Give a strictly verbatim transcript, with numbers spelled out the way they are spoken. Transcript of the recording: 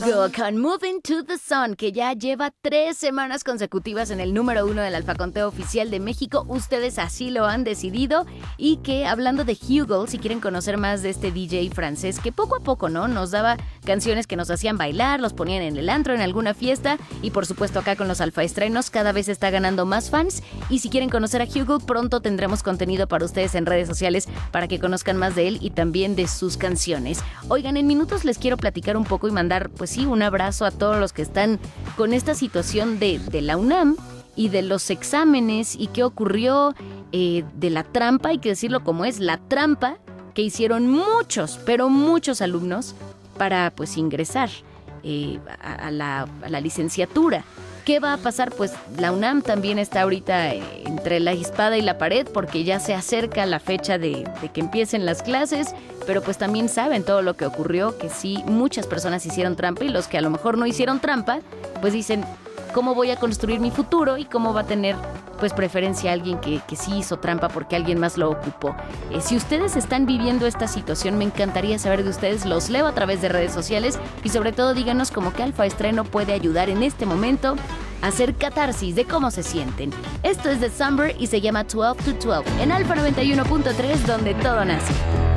Hugel con Moving to the Sun, que ya lleva tres semanas consecutivas en el número uno del alfaconteo oficial de México. Ustedes así lo han decidido. Y que, hablando de Hugel, si quieren conocer más de este D J francés, que poco a poco, ¿no?, nos daba canciones que nos hacían bailar, los ponían en el antro, en alguna fiesta. Y por supuesto acá con los alfaestrenos cada vez está ganando más fans. Y si quieren conocer a Hugel, pronto tendremos contenido para ustedes en redes sociales para que conozcan más de él y también de sus canciones. Oigan, en minutos les quiero platicar un poco y mandar, pues sí, un abrazo a todos los que están con esta situación de, de la UNAM y de los exámenes y qué ocurrió, eh, de la trampa, hay que decirlo como es, la trampa que hicieron muchos, pero muchos alumnos para pues ingresar eh, a, a, la, a la licenciatura. ¿Qué va a pasar? Pues la UNAM también está ahorita entre la espada y la pared porque ya se acerca la fecha de, de que empiecen las clases, pero pues también saben todo lo que ocurrió, que sí, muchas personas hicieron trampa y los que a lo mejor no hicieron trampa, pues dicen, ¿cómo voy a construir mi futuro y cómo va a tener pues preferencia a alguien que, que sí hizo trampa porque alguien más lo ocupó? Eh, si ustedes están viviendo esta situación, me encantaría saber de ustedes, los leo a través de redes sociales y sobre todo díganos cómo que Alfa Estreno puede ayudar en este momento a hacer catarsis de cómo se sienten. Esto es The Summer y se llama twelve to twelve en Alfa noventa y uno punto tres, donde todo nace.